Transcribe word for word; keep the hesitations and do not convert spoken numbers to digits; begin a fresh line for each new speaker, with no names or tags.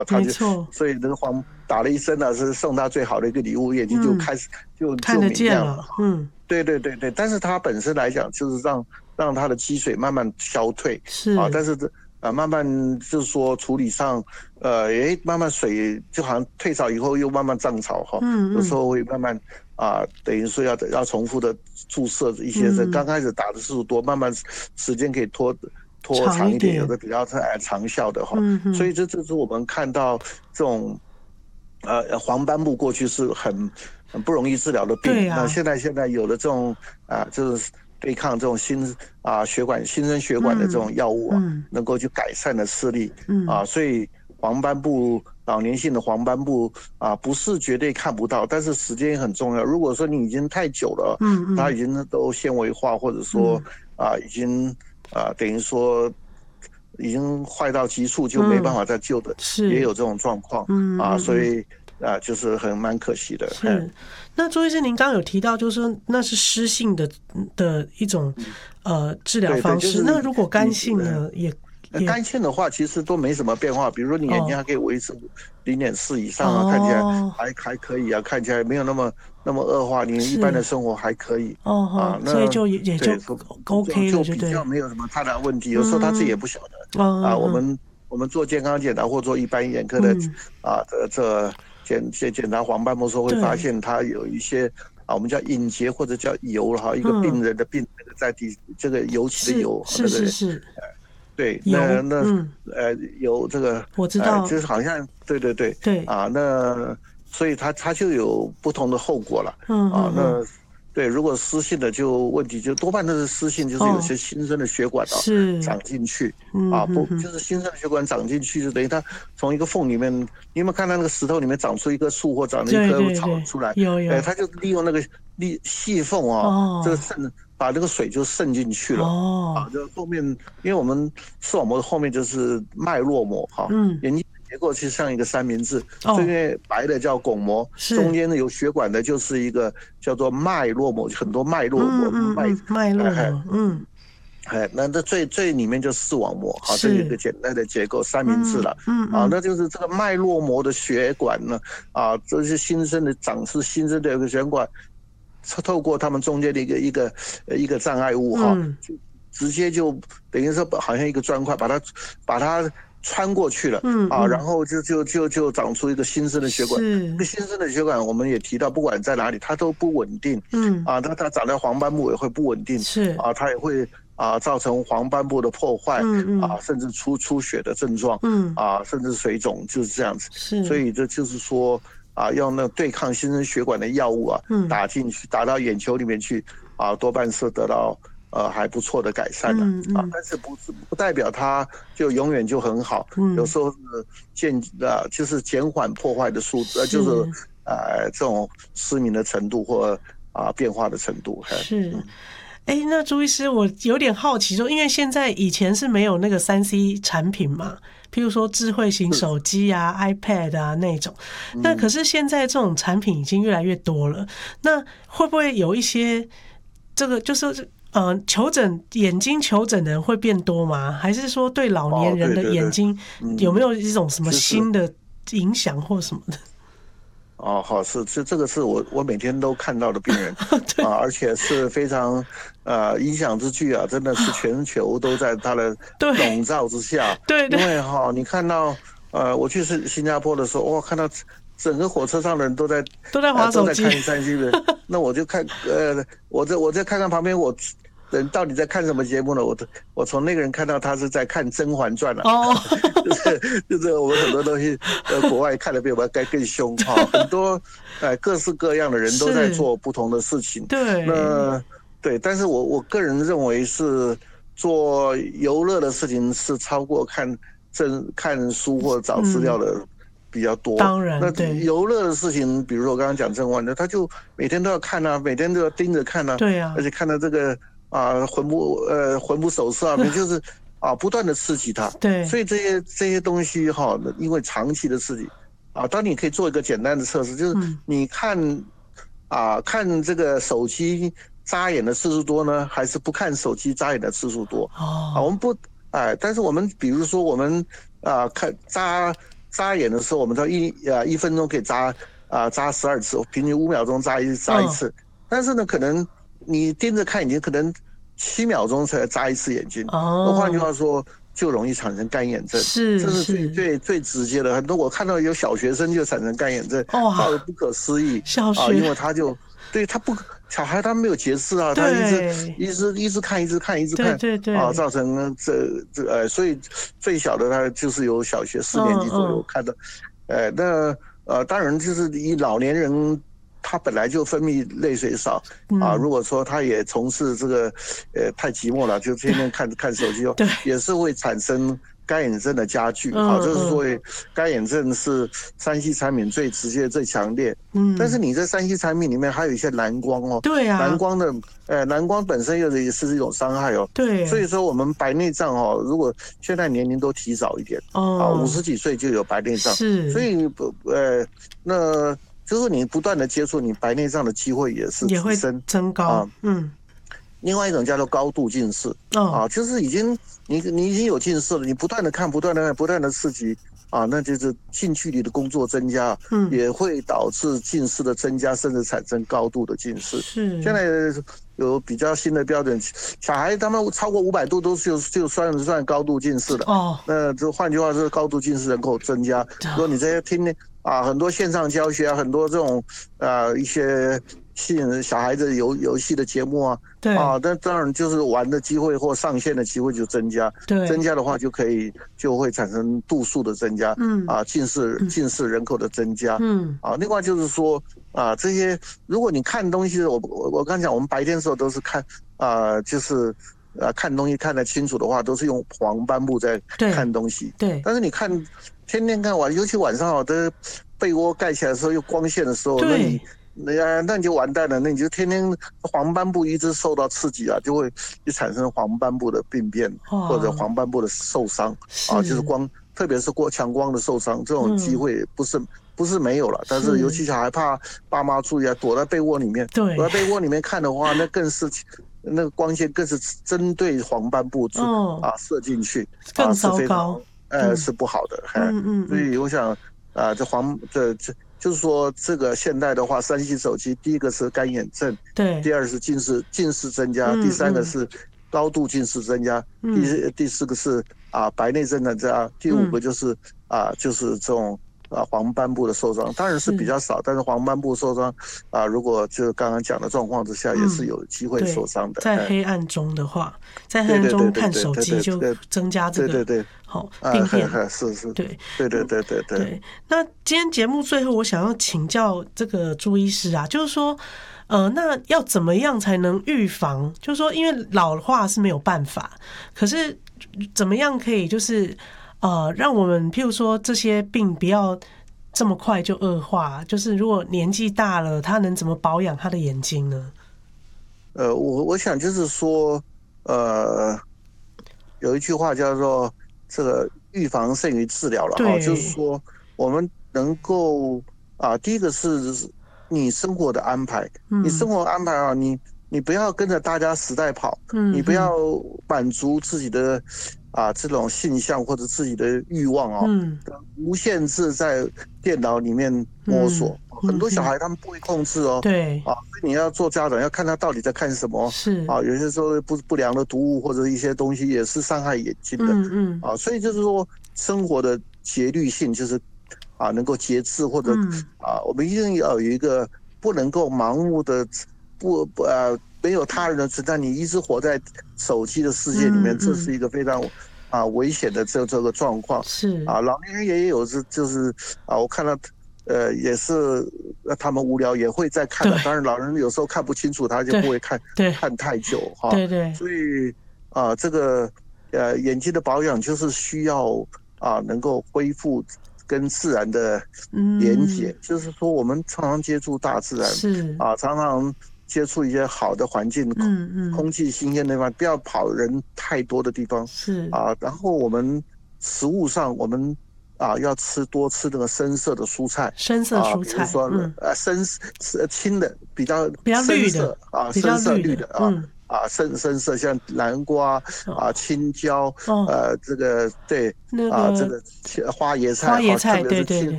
他就
没错，
所以那个黄打了一针呢，是送他最好的一个礼物，眼睛就
嗯，
开始就
看得
就明亮了。
见了，嗯，
对对对对，但是它本身来讲，就是让让它的积水慢慢消退啊，
是，
但是这啊慢慢就是说处理上，呃，诶，慢慢水就好像退潮以后又慢慢涨潮哈，有时
嗯嗯
候会慢慢啊，等于说要要重复的注射一些，这刚
嗯，
开始打的次数多，慢慢时间可以拖拖
长
长一点，有
一点，
的比较呃长效的哈，所
嗯嗯，
以这这是我们看到这种。呃，黄斑部过去是很很不容易治疗的病，
对啊，
那现在现在有了这种啊、呃就是对抗这种心啊、呃血管新生血管的这
嗯
种药物啊，
嗯
能够去改善的视力啊、
嗯，
所以黄斑部老年性的黄斑部啊、不是绝对看不到，但是时间也很重要。如果说你已经太久了，
嗯嗯
它已经都纤维化，或者说
嗯，
啊、已经啊、等于说已经坏到极处，就没办
嗯，
法再救的，也
是，
有这种状况。啊，
嗯嗯嗯。
所以啊，就是很蛮可惜的。嘿，
是，那周医师，您刚刚有提到，就是说那是湿性的的一种
嗯，
呃治疗
对对，
方式。
就是
那如果干
你
性呢，也
呃
也
干性的话，其实都没什么变化。比如说你眼睛
哦
还可以维持零点四以上啊，看起来
哦
还还可以啊，看起来没有那么那么恶化，你一般的
是
生活还可以啊。
哦吼，所以
那
就也也就
对，说就
OK 了，
就比较
就对，
没有什么太大问题。有时候他自己也
嗯
不晓得
嗯
啊。
嗯嗯
我们我们做健康检查或做一般眼科的
嗯，
啊这这检检检查黄斑部时候，会发
对，
现它有一些啊，我们叫隐结或者叫疣了哈，一个病
嗯，
人的病那个在底这个油漆的油
是是
那个
是是
对，那
有，
那
嗯，
呃有这个呃，
我知道，
就是好像对对对
对，
啊，那所以它它就有不同的后果了
嗯
啊。
嗯嗯，
那对，如果湿性的就问题就多半都是湿性，就是有
哦，
些新生的血管啊
是，
长进去啊，不
嗯嗯嗯，
就是新生的血管长进去，就等于它从一个缝里面，你有没有看到那个石头里面长出一棵树或长了一
对
棵
对对，
草出来？哎，
有有，
它就利用那个利细缝啊，这个
哦
渗把这个水就渗进去了。啊，
哦，
就后面，因为我们视网膜的后面就是脉络膜哈，
嗯。
眼睛的结构其实像一个三明治，所以因
哦，
为白的叫巩膜，中
是，
间的有血管的就是一个叫做脉络膜，很多脉络
嗯
膜脉，
嗯嗯，脉
哎哎
络膜，嗯，
哎，那这最最里面就视网膜，哈，这一个
是，
简单的结构三明治
嗯
了。啊，
嗯嗯，
那就是这个脉络膜的血管呢，啊，这是新生的长是新生的一个血管，透过它们中间的一个一个呃一个障碍物哈，
嗯，
就直接就等于说好像一个砖块把它把它穿过去了啊，然
嗯嗯，
后就就就就长出一个新生的血管。这个
是，
新生的血管我们也提到，不管在哪里它都不稳定
嗯，
啊，它它长在黄斑部也会不稳定
是，
啊，它也会啊造成黄斑部的破坏
嗯
啊，
嗯
甚至出出血的症状
嗯，
啊，甚至水肿就是这样子。所
是，
以这就是说啊，用那对抗新生血管的药物啊
嗯
打进去，打到眼球里面去啊，多半是得到呃还不错的改善的啊，
嗯嗯
但是不是不代表它就永远就很好，有
嗯，
时候是渐啊就是减缓破坏的速度，呃就是
是
呃这种失明的程度或啊变化的程度，嘿，
是。
嗯，
哎，那朱医师，我有点好奇说，因为现在以前是没有那个三 C 产品嘛，譬如说智慧型
是，
手机啊、iPad 啊那种，那可
嗯。
是现在这种产品已经越来越多了，那会不会有一些这个就是呃求诊眼睛求诊的人会变多吗？还是说对老年
哦，
人的
对对对，
眼睛有没
嗯，
有一种什么
其实
新的影响或什么的？
哦，好，是这这个是我我每天都看到的病人
对
啊，而且是非常呃影响之巨啊，真的是全球都在他的
对
笼罩之下。
对对，
因为哈、你看到呃，我去新新加坡的时候，哇，看到整个火车上的人都在
都在
呃都在
滑手机。
看山西的，那我就看呃，我再我再看看旁边我。人到底在看什么节目呢？我我从那个人看到他是在看《甄嬛传》了，
哦，
就是就是我们很多东西，呃，国外看的比我们该更凶哈，很多呃各式各样的人都在
是，
做不同的事情。
对，
那对，但是我我个人认为是做游乐的事情是超过看真看书或者找资料
嗯，
的比较多。
当
那
然对，
游乐的事情，比如说我刚刚讲甄嬛的，他就每天都要看啊，每天都要盯着看啊，
对啊，
而且看到这个啊魂不呃魂不守舍啊，你就是啊不断的刺激他，所
对，
以这些这些东西哈，因为长期的刺激啊，当你可以做一个简单的测试，就是
嗯，
你看啊看这个手机眨眼的次数多呢，还是不看手机眨眼的次数多啊？我
哦，
们不哎，但是我们比如说我们啊看眨。 眨眼的时候，我们到一啊一分钟可以眨啊眨十二次，平均五秒钟眨一眨一次。嗯、但是呢，可能你盯着看眼睛，可能七秒钟才眨一次眼睛。哦，换句话说，就容易产生干眼症。
是，
这是最最最直接的。很多我看到有小学生就产生干眼症，造成不可思议。
小学
啊，因为他就对他不小孩他没有节制啊，他一直一直一直看一直看一直看，
对对对
啊，造成这这呃，所以最小的他就是有小学四年级左右看到，嗯嗯、呃，那呃，当然就是以老年人。他本来就分泌泪水少啊，如果说他也从事这个，呃，太寂寞了，就天天看看手机哦，也是会产生干眼症的加剧。好，这是所谓干眼症是三 C 产品最直接、最强烈。嗯，但是你这三 C 产品里面还有一些蓝光哦，
对啊，
蓝光的，呃，蓝光本身又也是一种伤害哦。
对，
所以说我们白内障哦，如果现在年龄都提早一点，哦，啊，五十几岁就有白内障，
是，
所以不，呃，那。就是你不断的接触，你白内障的机会也是提升，
也会增高。啊、嗯，
另外一种叫做高度近视，哦、啊，就是已经你你已经有近视了，你不断的看，不断的看，不断的刺激啊，那就是近距离的工作增加，嗯，也会导致近视的增加，甚至产生高度的近视。
是，
现在有比较新的标准，小孩他们超过五百度都就就算算高度近视了。哦，那这换句话说，高度近视人口增加。如果你这些听啊，很多线上教学啊，很多这种呃一些吸引小孩子游游戏的节目啊，
对
啊，那当然就是玩的机会或上线的机会就增加。
对，
增加的话就可以就会产生度数的增加。嗯，啊，近视近视人口的增加。嗯，啊，另外就是说啊，这些如果你看东西，我我我刚讲，我们白天的时候都是看啊，就是啊看东西看得清楚的话，都是用黄斑部在看东西。
对，对
但是你看。天天看晚，尤其晚上哦，的被窝盖起来的时候，有光线的时候，那你，那那你就完蛋了，那你就天天黄斑部一直受到刺激啊，就会就产生黄斑部的病变，或者黄斑部的受伤啊，就是光，特别是过强光的受伤，这种机会不是、嗯、不是没有了，但是尤其小孩怕爸妈注意啊，躲在被窝里面，躲在被窝里面看的话，那更是。那个光线更是针对黄斑部哦、啊射进去，
更糟糕。
呃，是不好的，嗯嗯，所以我想，啊，这黄这这就是说，这个现代的话，三 C 手机，第一个是干眼症，
对，
第二是近视近视增加，嗯、第三个是高度近视增加，嗯、第第四个是啊白内障的增加，第五个就是、嗯、啊就是这种。啊，黄斑部的受伤当然是比较少，但是黄斑部受伤啊，如果就刚刚讲的状况之下，也是有机会受伤的。
嗯、在黑暗中的话，在黑暗中看手机就增加这个
对对对
好病变，
啊、是是，
对
对对对对对
对。那今天节目最后，我想要请教这个朱医师啊，就是说，呃，那要怎么样才能预防？就是说，因为老化是没有办法，可是怎么样可以就是。呃，让我们譬如说这些病不要这么快就恶化，就是如果年纪大了，他能怎么保养他的眼睛呢？
呃，我我想就是说，呃，有一句话叫做“这个预防胜于治疗”了哈，就是说我们能够啊，第一个是你生活的安排，嗯、你生活安排啊，你你不要跟着大家时代跑，嗯、你不要满足自己的。啊，这种性向或者自己的欲望啊，嗯，无限制在电脑里面摸索。嗯、很多小孩他们不会控制哦，
对，
啊，所以你要做家长要看他到底在看什么。
是
啊，有些时候不不良的读物或者一些东西也是伤害眼睛的。嗯嗯，啊，所以就是说生活的节律性就是啊能够节制或者、嗯、啊，我们一定要有一个不能够盲目的不不呃。没有他人的存在，你一直活在手机的世界里面，嗯嗯、这是一个非常啊危险的这这个状况。
是
啊，老年人也有是就是啊，我看到呃也是他们无聊也会在看的，当然老人有时候看不清楚，他就不会看看太久哈。
对对。
所以啊，这个呃眼睛的保养就是需要啊能够恢复跟自然的连结，嗯、就是说我们常常接触大自然，
是
啊常常。接触一些好的环境，嗯嗯，空气新鲜的地方，不要跑人太多的地方，
是
啊。然后我们食物上，我们啊要吃多吃那个深色的蔬菜，
深色蔬菜，
啊、比如说、嗯、呃深青的比较
比较绿的
啊，深色绿的啊、嗯、 啊深深色，像南瓜啊、青椒，呃，这个对啊，这个花椰菜，
花椰菜，
特别是
对对对，